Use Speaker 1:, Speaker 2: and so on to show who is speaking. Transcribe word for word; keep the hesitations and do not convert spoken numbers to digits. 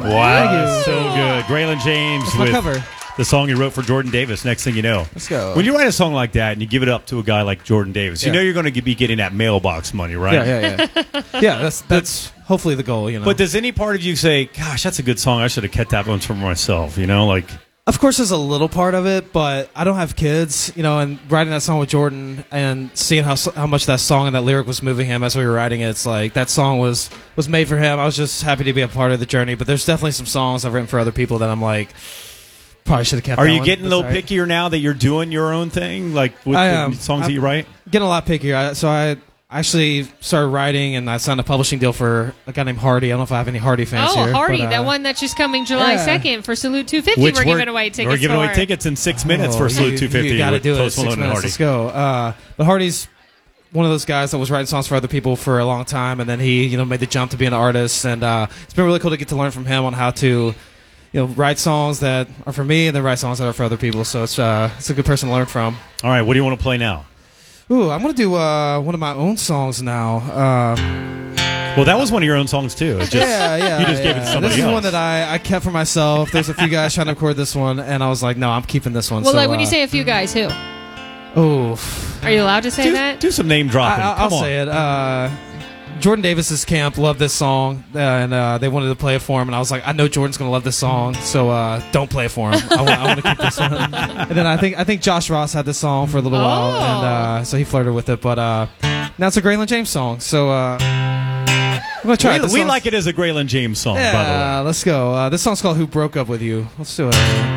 Speaker 1: Wow, so good. Graylin James
Speaker 2: That's my
Speaker 1: with
Speaker 2: cover.
Speaker 1: the song he wrote for Jordan Davis. Next thing you know.
Speaker 2: Let's go.
Speaker 1: When you write a song like that and you give it up to a guy like Jordan Davis, you
Speaker 2: Yeah.
Speaker 1: know you're going to be getting that mailbox money, right?
Speaker 2: Yeah, yeah, yeah. yeah, that's that's hopefully the goal, you know.
Speaker 1: But does any part of you say, gosh, that's a good song. I should have kept that one for myself, you know? Like,
Speaker 2: of course, there's a little part of it, but I don't have kids, you know, and writing that song with Jordan and seeing how how much that song and that lyric was moving him as we were writing it, it's like that song was, was made for him. I was just happy to be a part of the journey, but there's definitely some songs I've written for other people that I'm like, probably should have kept
Speaker 1: are
Speaker 2: that
Speaker 1: you
Speaker 2: one.
Speaker 1: getting a little
Speaker 2: That's all right.
Speaker 1: pickier now that you're doing your own thing, like with
Speaker 2: I
Speaker 1: the
Speaker 2: am.
Speaker 1: songs
Speaker 2: I'm
Speaker 1: that you write?
Speaker 2: Getting a lot pickier. I, so I actually started writing, and I signed a publishing deal for a guy named Hardy. I don't know if I have any Hardy fans
Speaker 3: Oh,
Speaker 2: here.
Speaker 3: Hardy,
Speaker 2: but, uh,
Speaker 3: that one that's just coming July
Speaker 2: yeah.
Speaker 3: second for Salute two fifty.
Speaker 1: Which
Speaker 3: We're giving away tickets
Speaker 1: We're giving
Speaker 3: for.
Speaker 1: away tickets in six minutes
Speaker 2: Oh,
Speaker 1: for Salute
Speaker 2: you-
Speaker 1: two fifty
Speaker 2: You got to
Speaker 1: with
Speaker 2: do it.
Speaker 1: Post
Speaker 2: Six
Speaker 1: Malone and
Speaker 2: minutes.
Speaker 1: Hardy.
Speaker 2: Let's go. Uh, but Hardy's one of those guys that was writing songs for other people for a long time, and then he, you know, made the jump to be an artist. And uh, it's been really cool to get to learn from him on how to, you know, write songs that are for me, and then write songs that are for other people. So it's uh, it's a good person to learn from.
Speaker 1: All right, what do you want to play now?
Speaker 2: Ooh, I'm gonna do uh, one of my own songs now. Uh,
Speaker 1: Well, that was one of your own songs, too. It just,
Speaker 2: yeah, yeah.
Speaker 1: You just
Speaker 2: yeah.
Speaker 1: gave it to somebody
Speaker 2: This is
Speaker 1: else.
Speaker 2: one that I, I kept for myself. There's a few guys trying to record this one, and I was like, no, I'm keeping this one.
Speaker 3: Well,
Speaker 2: so,
Speaker 3: like when you
Speaker 2: uh,
Speaker 3: say a few guys, who?
Speaker 2: oh,
Speaker 3: Are you allowed to say
Speaker 1: do,
Speaker 3: that?
Speaker 1: do some name dropping.
Speaker 2: I,
Speaker 1: Come
Speaker 2: I'll
Speaker 1: on.
Speaker 2: say it. Uh, Jordan Davis's camp loved this song, uh, and uh, they wanted to play it for him. And I was like, I know Jordan's gonna love this song, so uh, don't play it for him. I want, I want to keep this one. And then I think I think Josh Ross had this song for a little while,
Speaker 3: Oh.
Speaker 2: and uh, so he flirted with it. But uh, now it's a Graylin James song, so uh, I'm gonna try it.
Speaker 1: We,
Speaker 2: This
Speaker 1: we
Speaker 2: song's-
Speaker 1: like it as a Graylin James song, by the way.
Speaker 2: Yeah, let's go. Uh, this song's called "Who Broke Up with You." Let's do it.